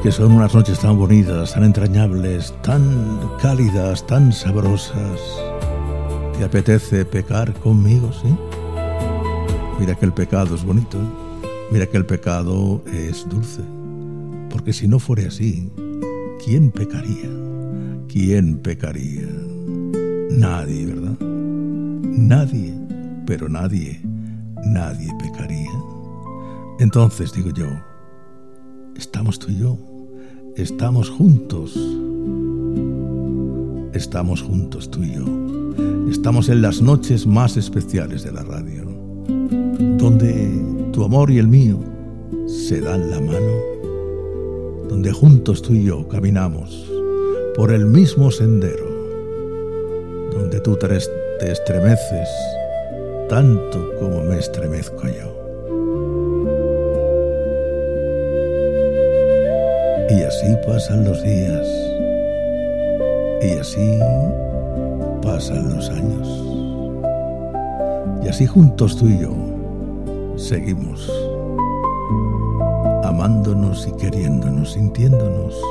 que son unas noches tan bonitas, tan entrañables, tan cálidas, tan sabrosas. ¿Te apetece pecar conmigo, sí? Mira que el pecado es bonito, ¿eh? Mira que el pecado es dulce. Porque si no fuera así, ¿quién pecaría? ¿Quién pecaría? Nadie, ¿verdad? Nadie, pero nadie pecaría. Entonces digo yo, estamos tú y yo, estamos juntos tú y yo, estamos en las noches más especiales de la radio, donde tu amor y el mío se dan la mano, donde juntos tú y yo caminamos por el mismo sendero, donde tú te estremeces tanto como me estremezco yo. Y así pasan los días, y así pasan los años, y así juntos tú y yo seguimos amándonos y queriéndonos, sintiéndonos